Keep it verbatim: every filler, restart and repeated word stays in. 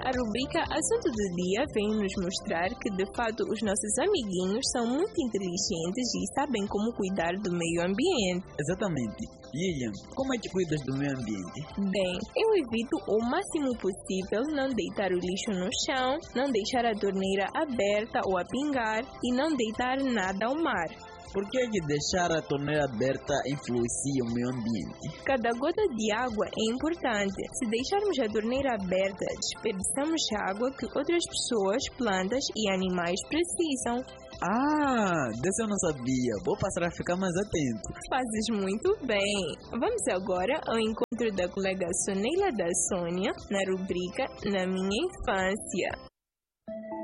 A rubrica Assunto do Dia vem nos mostrar que, de fato, os nossos amiguinhos são muito inteligentes e sabem como cuidar do meio ambiente. Exatamente. Lilian, como é que cuidas do meio ambiente? Bem, eu evito o máximo possível não deitar o lixo no chão, não deixar a torneira aberta ou a pingar e não deitar nada ao mar. Por que é que deixar a torneira aberta influencia o meio ambiente? Cada gota de água é importante. Se deixarmos a torneira aberta, desperdiçamos água que outras pessoas, plantas e animais precisam. Ah, desse eu não sabia. Vou passar a ficar mais atento. Fazes muito bem. Vamos agora ao encontro da colega Soneila da Sônia na rubrica Na Minha Infância.